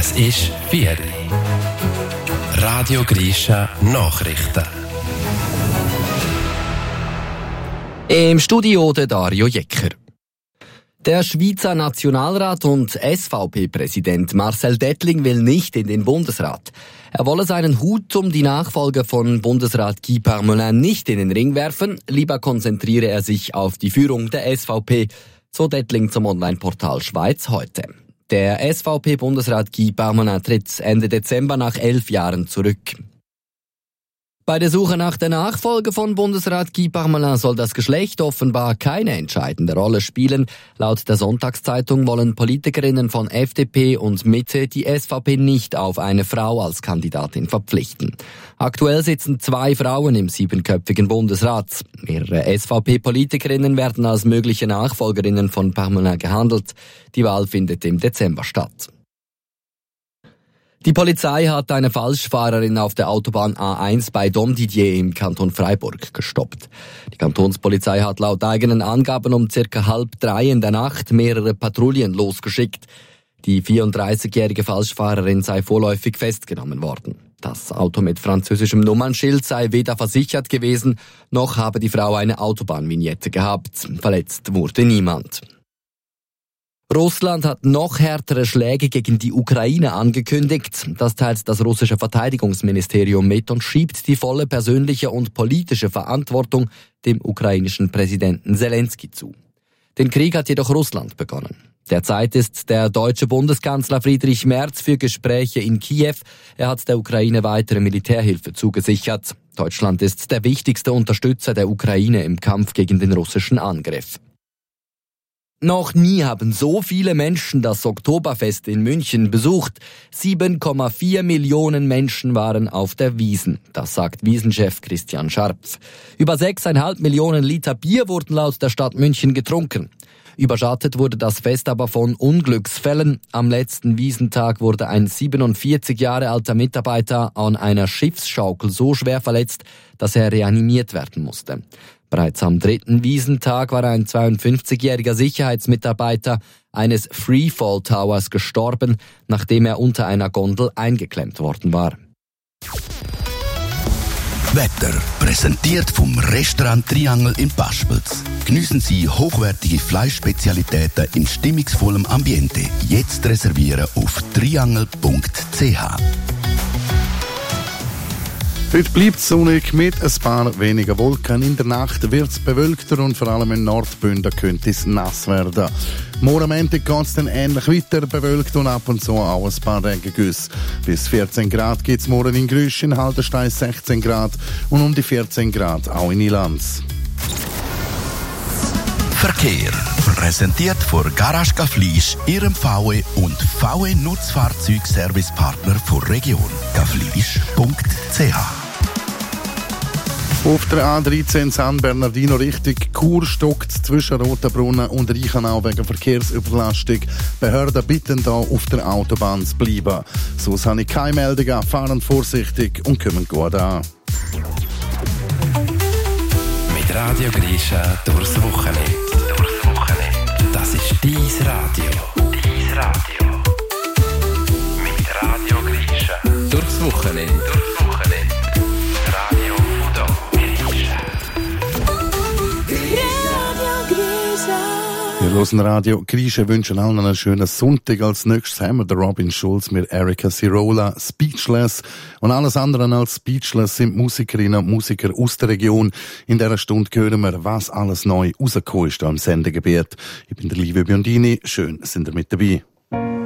Es ist 4 Uhr. Radio Grisha Nachrichten. Im Studio der Dario Jecker. Der Schweizer Nationalrat und SVP-Präsident Marcel Dettling will nicht in den Bundesrat. Er wolle seinen Hut um die Nachfolge von Bundesrat Guy Parmelin nicht in den Ring werfen, lieber konzentriere er sich auf die Führung der SVP, so Dettling zum Online-Portal Schweiz heute. Der SVP-Bundesrat Guy Parmelin tritt Ende Dezember nach 11 Jahren zurück. Bei der Suche nach der Nachfolge von Bundesrat Guy Parmelin soll das Geschlecht offenbar keine entscheidende Rolle spielen. Laut der Sonntagszeitung wollen Politikerinnen von FDP und Mitte die SVP nicht auf eine Frau als Kandidatin verpflichten. Aktuell sitzen 2 Frauen im 7-köpfigen Bundesrat. Mehrere SVP-Politikerinnen werden als mögliche Nachfolgerinnen von Parmelin gehandelt. Die Wahl findet im Dezember statt. Die Polizei hat eine Falschfahrerin auf der Autobahn A1 bei Domdidier im Kanton Freiburg gestoppt. Die Kantonspolizei hat laut eigenen Angaben um ca. 2:30 in der Nacht mehrere Patrouillen losgeschickt. Die 34-jährige Falschfahrerin sei vorläufig festgenommen worden. Das Auto mit französischem Nummernschild sei weder versichert gewesen, noch habe die Frau eine Autobahnvignette gehabt. Verletzt wurde niemand. Russland hat noch härtere Schläge gegen die Ukraine angekündigt. Das teilt das russische Verteidigungsministerium mit und schiebt die volle persönliche und politische Verantwortung dem ukrainischen Präsidenten Zelensky zu. Den Krieg hat jedoch Russland begonnen. Derzeit ist der deutsche Bundeskanzler Friedrich Merz für Gespräche in Kiew. Er hat der Ukraine weitere Militärhilfe zugesichert. Deutschland ist der wichtigste Unterstützer der Ukraine im Kampf gegen den russischen Angriff. Noch nie haben so viele Menschen das Oktoberfest in München besucht. 7,4 Millionen Menschen waren auf der Wiesn. Das sagt Wiesenchef Christian Scharpf. Über 6,5 Millionen Liter Bier wurden laut der Stadt München getrunken. Überschattet wurde das Fest aber von Unglücksfällen. Am letzten Wiesentag wurde ein 47 Jahre alter Mitarbeiter an einer Schiffsschaukel so schwer verletzt, dass er reanimiert werden musste. Bereits am 3. Wiesentag war ein 52-jähriger Sicherheitsmitarbeiter eines Freefall Towers gestorben, nachdem er unter einer Gondel eingeklemmt worden war. Wetter präsentiert vom Restaurant Triangel in Paspels. Geniessen Sie hochwertige Fleischspezialitäten in stimmungsvollem Ambiente. Jetzt reservieren auf triangel.ch. Heute bleibt es sonnig mit ein paar weniger Wolken. In der Nacht wird es bewölkter und vor allem in Nordbünden könnte es nass werden. Morgen am Montag geht es dann ähnlich weiter, bewölkt und ab und zu auch ein paar Regengüsse. Bis 14 Grad gibt es morgen in Grüsch, in Haldenstein 16 Grad und um die 14 Grad auch in Ilanz. Verkehr. Präsentiert von Garage Gaflisch, Ihrem VW und VW Nutzfahrzeugservicepartner der Region. gaflisch.ch. Auf der A13 San Bernardino Richtung Chur stockt zwischen Rotenbrunnen und Reichenau wegen Verkehrsüberlastung. Behörden bitten da auf der Autobahn zu bleiben. Sonst habe ich keine Meldungen, fahren vorsichtig und kommen gut an. Mit Radio Grisha durchs Wochenende. Das ist dein Radio. Mit Radio Grisha. Durchs Wochenende. Radio Fudo. Wir hören Radio Grisha, wünschen allen einen schönen Sonntag. Als nächstes haben wir den Robin Schulz mit Erika Sirola, Speechless. Und alles andere als Speechless sind Musikerinnen und Musiker aus der Region. In dieser Stunde hören wir, was alles neu rausgekommen ist hier im Sendegebiet. Ich bin der Livio Biondini. Schön, sind ihr mit dabei.